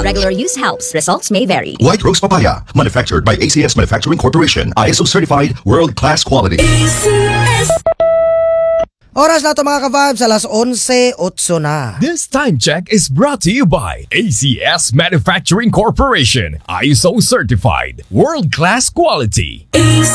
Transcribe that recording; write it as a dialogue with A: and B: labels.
A: regular use helps. Results may vary.
B: White Rose Papaya, manufactured by ACS Manufacturing Corporation. ISO certified, world-class quality.
C: Oras na ito mga ka-vibes, alas 11:08 na.
D: This time check is brought to you by ACS Manufacturing Corporation. ISO certified, world-class quality.